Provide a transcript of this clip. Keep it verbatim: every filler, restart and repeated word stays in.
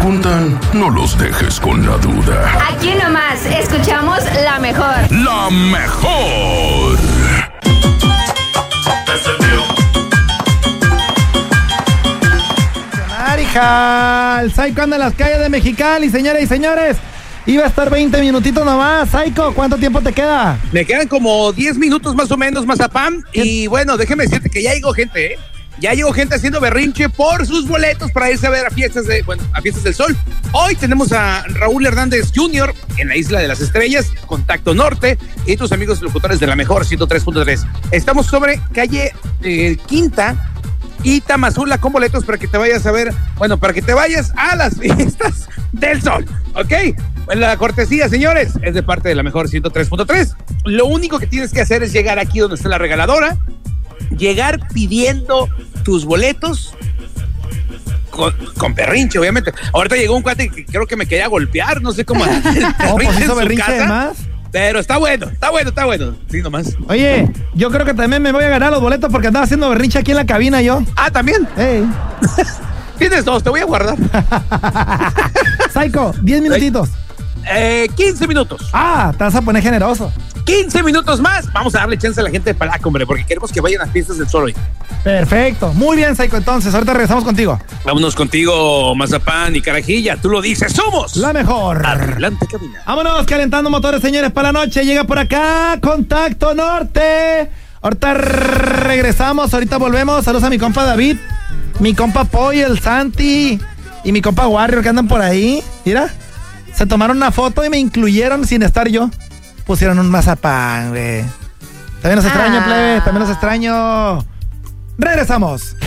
preguntan, no los dejes con la duda. Aquí nomás, escuchamos la mejor. ¡La mejor! Hija, el Psycho anda en las calles de Mexicali, señoras y señores. Iba a estar veinte minutitos nomás. Psycho, ¿cuánto tiempo te queda? Me quedan como diez minutos más o menos, Mazapán. Y bueno, déjeme decirte que ya llegó gente, ¿eh? Ya llegó gente haciendo berrinche por sus boletos para irse a ver a fiestas de, bueno, a Fiestas del Sol. Hoy tenemos a Raúl Hernández junior en la Isla de las Estrellas, Contacto Norte, y tus amigos locutores de la mejor ciento tres punto tres. Estamos sobre calle eh, Quinta y Tamazula con boletos para que te vayas a ver, bueno, para que te vayas a las Fiestas del Sol, ¿ok? La cortesía, señores, es de parte de la mejor ciento tres punto tres. Lo único que tienes que hacer es llegar aquí donde está la regaladora, llegar pidiendo tus boletos con, con berrinche, obviamente. Ahorita llegó un cuate que creo que me quería golpear, no sé cómo. ¿Cómo pues hizo berrinche además? Pero está bueno, está bueno, está bueno. Sí, nomás. Oye, yo creo que también me voy a ganar los boletos porque andaba haciendo berrinche aquí en la cabina yo. Ah, ¿también? Hey. Tienes dos, te voy a guardar. Psycho, diez minutitos. Eh, quince minutos. Ah, te vas a poner generoso. quince minutos más. Vamos a darle chance a la gente de Palaco, hombre, porque queremos que vayan a Fiestas del Sol hoy. Perfecto. Muy bien, Psycho. Entonces, ahorita regresamos contigo. Vámonos contigo, Mazapán y Carajilla. Tú lo dices, somos la mejor. Adelante, cabina. Vámonos, calentando motores, señores, para la noche. Llega por acá, Contacto Norte. Ahorita regresamos, ahorita volvemos. Saludos a mi compa David, mi compa Poy, el Santi y mi compa Warrior que andan por ahí. Mira, se tomaron una foto y me incluyeron sin estar yo. Pusieron un mazapán, güey. También los extraño, Ah. plebe, también los extraño. Regresamos.